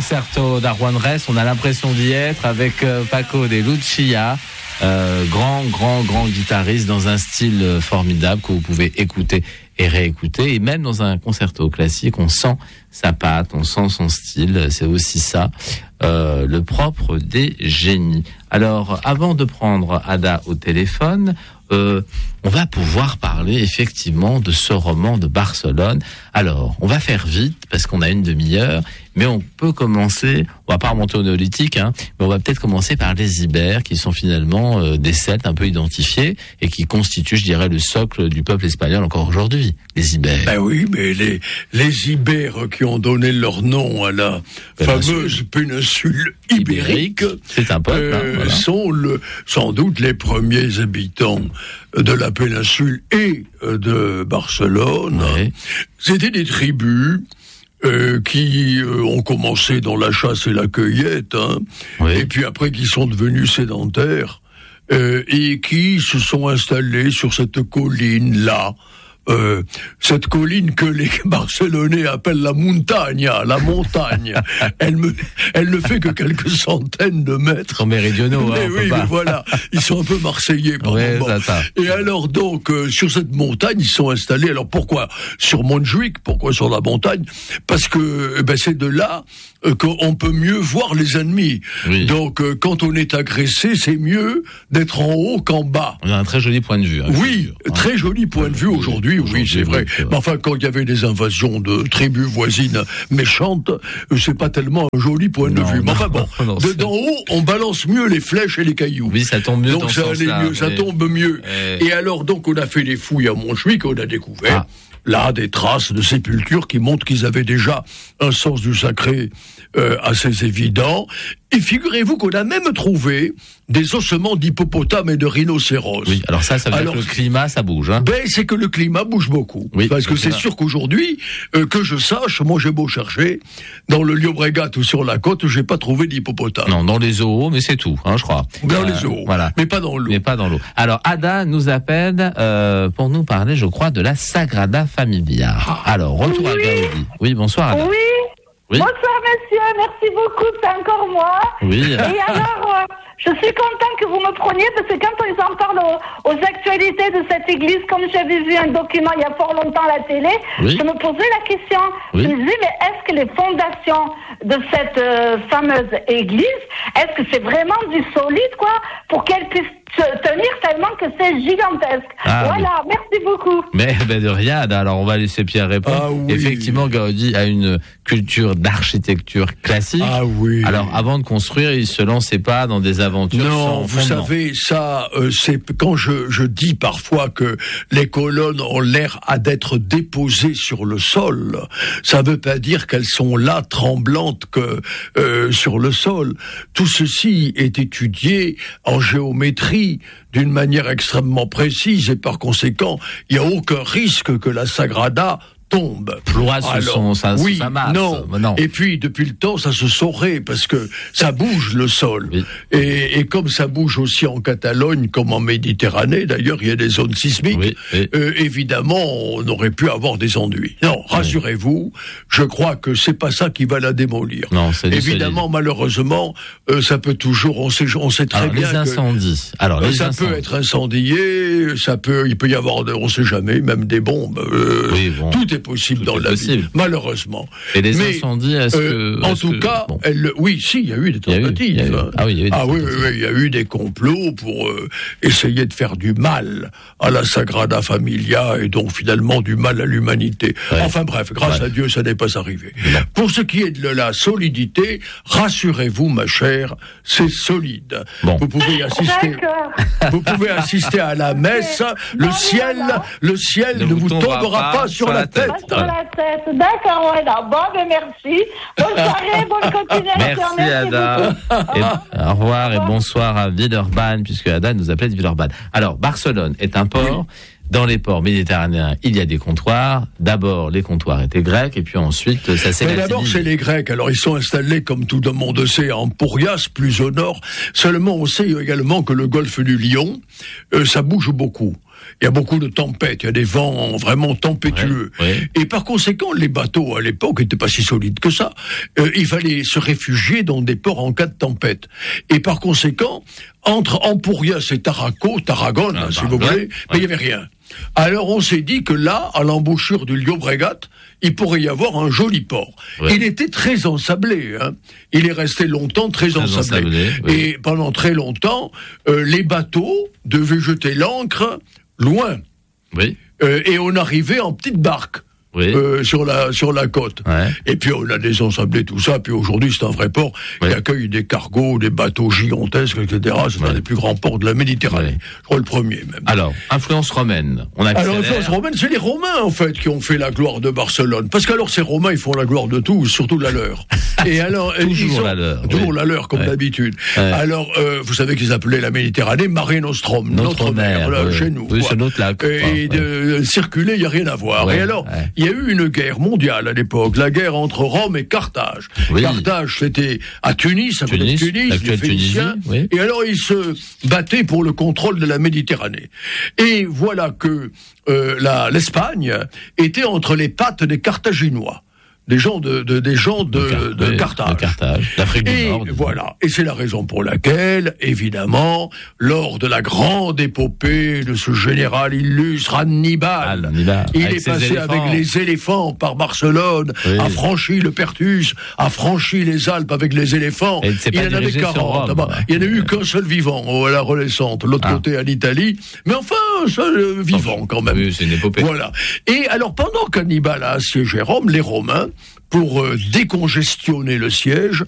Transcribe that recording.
concerto d'Arwan Ress. On a l'impression d'y être avec Paco de Lucia, grand guitariste dans un style formidable que vous pouvez écouter et réécouter. Et même dans un concerto classique, on sent sa patte, on sent son style. C'est aussi ça, le propre des génies. Alors, avant de prendre Ada au téléphone, on va pouvoir parler effectivement de ce roman de Barcelone. Alors, on va faire vite parce qu'on a une demi-heure, mais on peut commencer, on va pas remonter au néolithique, mais on va peut-être commencer par les Ibères, qui sont finalement des Celtes un peu identifiés et qui constituent, je dirais, le socle du peuple espagnol encore aujourd'hui, les Ibères. Ben oui, mais les Ibères qui ont donné leur nom à la fameuse péninsule ibérique, c'est un peuple, sont sans doute les premiers habitants de la péninsule et de Barcelone. Ouais. C'était des tribus qui ont commencé dans la chasse et la cueillette, oui. Et puis après qui sont devenus sédentaires et qui se sont installés sur cette colline-là. Cette colline que les Barcelonais appellent la montagne. Elle ne fait que quelques centaines de mètres. Ils sont méridionaux, mais voilà, ils sont un peu marseillais par moment. Et alors donc, sur cette montagne, ils sont installés. Alors pourquoi sur Montjuïc? Pourquoi sur la montagne? Parce que c'est de là qu'on peut mieux voir les ennemis. Oui. Donc, quand on est agressé, c'est mieux d'être en haut qu'en bas. On a un très joli point de vue. Oui, très joli point de vue aujourd'hui, oui, c'est vrai. Mais enfin, quand il y avait des invasions de tribus voisines méchantes, c'est pas tellement un joli point de vue. Mais enfin bon, d'en haut, on balance mieux les flèches et les cailloux. Oui, ça tombe mieux. Donc ça allait mieux, ça tombe mieux. Et alors, donc, on a fait les fouilles à Montjuïc, on a découvert là des traces de sépultures qui montrent qu'ils avaient déjà un sens du sacré assez évident. Et figurez-vous qu'on a même trouvé des ossements d'hippopotames et de rhinocéros. Oui, alors ça veut dire que le climat, ça bouge. C'est que le climat bouge beaucoup. Oui, parce que c'est sûr qu'aujourd'hui, que je sache, moi j'ai beau chercher, dans le Llobregat ou sur la côte, j'ai pas trouvé d'hippopotame. Non, dans les zoos, mais c'est tout, je crois. Dans les zoos, voilà. Mais pas dans l'eau. Alors, Ada nous appelle pour nous parler, je crois, de la Sagrada Familia. Alors, retour à Gaudi. Oui, bonsoir, Ada. Oui. Bonsoir, monsieur. Merci beaucoup. C'est encore moi. Oui. Et alors, je suis content que vous me preniez parce que quand ils en parlent aux actualités de cette église, comme j'avais vu un document il y a fort longtemps à la télé, je me posais la question. Je me disais, mais est-ce que les fondations de cette fameuse église, est-ce que c'est vraiment du solide, pour qu'elle puisse tenir tellement que c'est gigantesque. Voilà, merci beaucoup. Mais de rien, alors on va laisser Pierre répondre. Oui. Effectivement, Gaudi a une culture d'architecture classique. Oui. Alors avant de construire, il se lançait pas dans des aventures sans vous fondement. savez, ça, c'est quand je dis parfois que les colonnes ont l'air d'être déposées sur le sol, ça veut pas dire qu'elles sont là tremblantes que sur le sol. Tout ceci est étudié en géométrie d'une manière extrêmement précise et par conséquent, il n'y a aucun risque que la Sagrada tombe. Ploie sous sa masse. Non. Et puis, depuis le temps, ça se saurait, parce que ça bouge, le sol. Oui. Et comme ça bouge aussi en Catalogne, comme en Méditerranée, d'ailleurs, il y a des zones sismiques, évidemment, on aurait pu avoir des ennuis. Non, rassurez-vous, je crois que c'est pas ça qui va la démolir. Non, c'est évidemment, malheureusement, ça peut toujours, on sait très bien les incendies. Alors, les ça incendies. peut être incendié, il peut y avoir, on sait jamais, même des bombes. Tout est possible dans la vie, malheureusement. Et les incendies, en tout cas, il y a eu des tentatives. Il y a eu des complots pour essayer de faire du mal à la Sagrada Familia et donc finalement du mal à l'humanité. Ouais. Enfin bref, grâce à Dieu, ça n'est pas arrivé. Ouais. Pour ce qui est de la solidité, rassurez-vous, ma chère, c'est solide. Bon. Vous pouvez assister à la messe. Le ciel ne vous tombera pas sur la tête. Sur la tête. D'accord, merci. Bonne soirée, bonne continuation. Merci Ada. Au revoir et bonsoir à Villeurbanne, puisque Ada nous appelait de Villeurbanne. Alors, Barcelone est un port. Dans les ports méditerranéens, il y a des comptoirs. D'abord, les comptoirs étaient grecs, et puis ensuite, ça s'est latinisé. D'abord, c'est les Grecs. Alors, ils sont installés, comme tout le monde sait, en Pourias, plus au nord. Seulement, on sait également que le golfe du Lion, ça bouge beaucoup. Il y a beaucoup de tempêtes, il y a des vents vraiment tempétueux. Et par conséquent, les bateaux à l'époque n'étaient pas si solides que ça. Il fallait se réfugier dans des ports en cas de tempête. Et par conséquent, entre Empurias et Tarragone, si vous voulez, mais il n'y avait rien. Alors on s'est dit que là, à l'embouchure du Llobregat, il pourrait y avoir un joli port. Il était très ensablé. Il est resté longtemps très ensablé. Et pendant très longtemps, les bateaux devaient jeter l'ancre loin. Et on arrivait en petite barque. Sur la côte. Et puis on a désensablé tout ça, puis aujourd'hui c'est un vrai port qui accueille des cargos, des bateaux gigantesques, etc. C'est un des plus grands ports de la Méditerranée. Je crois le premier même. Alors, influence romaine. Influence romaine, c'est les Romains en fait qui ont fait la gloire de Barcelone. Parce qu'alors ces Romains, ils font la gloire de tout, surtout de la leur. Et alors toujours la leur. Toujours la leur comme d'habitude. Alors vous savez qu'ils appelaient la Méditerranée Mare Nostrum, notre mer, chez nous. C'est notre lac. Et de circuler, il y a rien à voir. Et alors il y a eu une guerre mondiale à l'époque, la guerre entre Rome et Carthage. Carthage, c'était à Tunis, à côté de Tunis, les Phéniciens. Et alors, ils se battaient pour le contrôle de la Méditerranée. Et voilà que l'Espagne était entre les pattes des Carthaginois. Des gens de Carthage. L'Afrique du Nord. Voilà. Et c'est la raison pour laquelle, évidemment, lors de la grande épopée de ce général illustre Hannibal, il est passé avec les éléphants par Barcelone, a franchi le Perthus, a franchi les Alpes avec les éléphants. Il en avait 40. Il n'y en a eu qu'un seul vivant à la Renaissance, l'autre côté en Italie. Mais enfin, un seul vivant quand même. Oui, c'est une épopée. Voilà. Et alors, pendant qu'Hannibal a assiégé Rome, les Romains, pour décongestionner le siège,